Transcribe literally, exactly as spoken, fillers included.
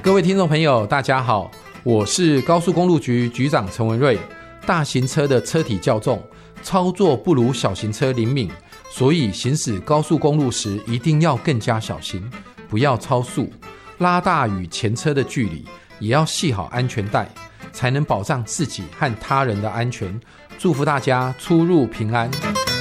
各位听众朋友大家好，我是高速公路局局长陈文瑞。大型车的车体较重，操作不如小型车灵敏，所以行驶高速公路时一定要更加小心，不要超速，拉大与前车的距离，也要系好安全带，才能保障自己和他人的安全。祝福大家出入平安。